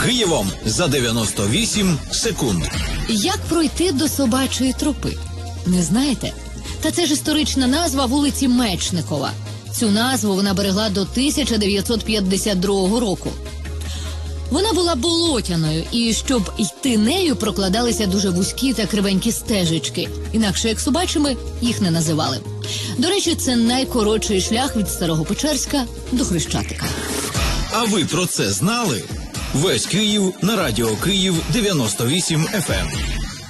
Києвом за 98 секунд. Як пройти до Собачої тропи? Не знаєте? Та це ж історична назва вулиці Мечникова. Цю назву вона берегла до 1952 року. Вона була болотяною, і щоб йти нею, прокладалися дуже вузькі та кривенькі стежечки. Інакше, як собачими, їх не називали. До речі, це найкоротший шлях від Старого Печерська до Хрещатика. А ви про це знали? Весь Київ на Радіо Київ 98 FM.